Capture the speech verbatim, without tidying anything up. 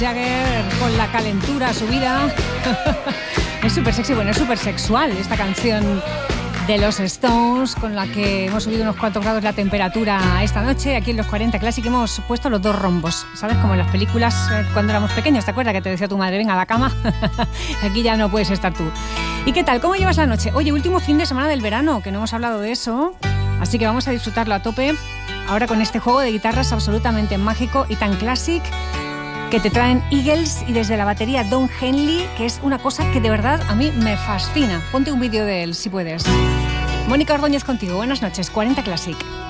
Jagger con la calentura subida. Es súper sexy, bueno, es súper sexual esta canción de los Stones, con la que hemos subido unos cuantos grados la temperatura esta noche. Aquí en los cuarenta Classic hemos puesto los dos rombos, ¿sabes? Como en las películas eh, cuando éramos pequeños, ¿te acuerdas que te decía tu madre, venga a la cama? Aquí ya no puedes estar tú. ¿Y qué tal? ¿Cómo llevas la noche? Oye, último fin de semana del verano, que no hemos hablado de eso, así que vamos a disfrutarlo a tope ahora con este juego de guitarras absolutamente mágico y tan clásico que te traen Eagles y desde la batería Don Henley, que es una cosa que de verdad a mí me fascina. Ponte un vídeo de él si puedes. Mónica Ordóñez contigo, buenas noches, cuarenta Classic.